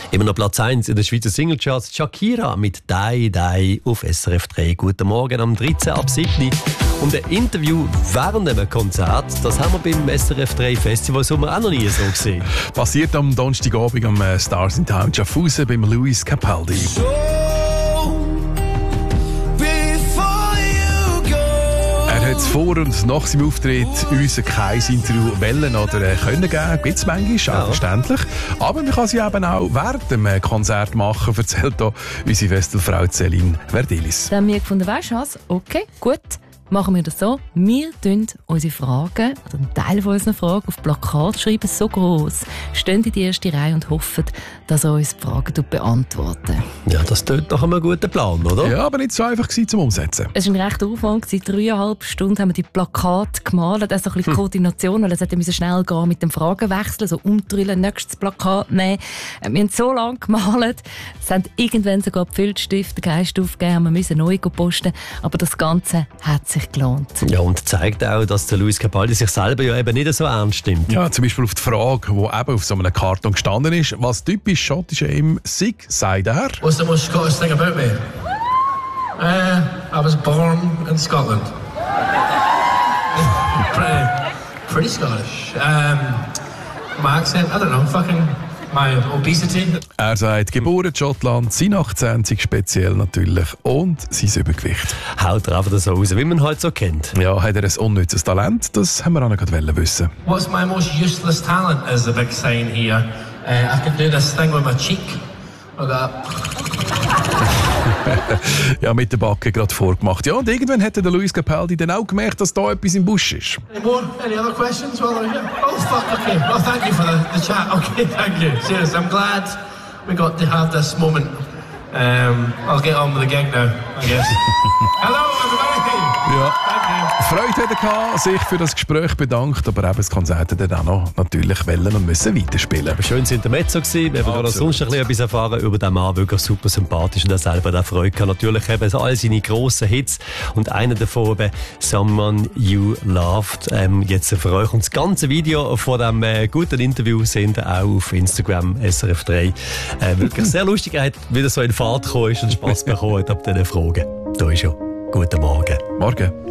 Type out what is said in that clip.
Immer noch Platz 1 in den Schweizer Singlecharts. Shakira mit «Dai Dai» auf SRF 3. Guten Morgen am 13 ab 7. Und ein Interview während einem Konzert, das haben wir beim SRF 3 Festival Sommer auch noch nie so gesehen. Passiert am Donnerstagabend am Stars in Town Schaffhausen beim Luis Capaldi. Er hat vor und nach seinem Auftritt uns kein Interview wollen oder können geben. Gibt es manchmal, selbstverständlich. Aber man kann sie eben auch während dem Konzert machen, erzählt hier unsere Festivalfrau Céline Verdelis. Dann haben wir gefunden, weißt du was? Okay, gut. Machen wir das so. Wir schreiben unsere Fragen, oder einen Teil von unseren Fragen, auf Plakat schreiben, so gross. Stehen in die erste Reihe und hoffen, dass er uns die Fragen beantwortet. Ja, das klingt nach einem guten Plan, oder? Ja, aber nicht so einfach zum Umsetzen. Es war ein rechter Aufwand. 3,5 Stunden haben wir die Plakate gemalt. Das ist so ein bisschen Koordination, weil es hätte schnell gehen mit dem Fragenwechsel, so umdrüllen, nächstes Plakat nehmen. Wir haben so lange gemalt, es haben irgendwann sogar die Filzstifte, den Geist aufgegeben, wir müssen neu posten. Aber das Ganze hat sich gelohnt. Ja, und zeigt auch, dass der Luis Capaldi sich selber ja eben nicht so ernst nimmt. Ja, zum Beispiel auf die Frage, die eben auf so einem Karton gestanden ist, was typisch schottisch im Sig sei der. What's the most Scottish thing about me? I was born in Scotland. pretty Scottish. My accent, I don't know, fucking my obesity. Er sagt, geboren in Schottland, sein Akzent sei speziell natürlich und sein Übergewicht. Haut er einfach so raus, wie man halt so kennt. Ja, hat er ein unnützes Talent? Das haben wir auch noch gerade wissen. What's my most useless talent is the big sign here. I can do this thing with my cheek. Ja, mit der Backe gerade vorgemacht. Ja, und irgendwann hat der Luis Capaldi dann auch gemerkt, dass da etwas im Busch ist. Any more? Any other questions while we're here? Oh, fuck, okay. Well, thank you for the chat. Okay, thank you. Serious, I'm glad we got to have this moment. I'll get on with the gig now, I guess. Hello, everybody! Ja. Freude hat er gehabt, sich für das Gespräch bedankt, aber eben das Konzert hat er dann noch natürlich wollen und müssen weiterspielen. Ein schönes Intermezzo gewesen. Wir haben gerade sonst ein bisschen etwas erfahren über den Mann, wirklich super sympathisch und er selber auch Freude gehabt. Natürlich eben all seine grossen Hits und einer davon eben Someone You Loved. Jetzt für euch und das ganze Video von diesem guten Interview sehen wir auch auf Instagram SRF 3. Wirklich sehr lustig, er hat wieder so in Fahrt gekommen und Spass bekommen ab diesen Fragen. Da ist ja. Guten Morgen. Morgen.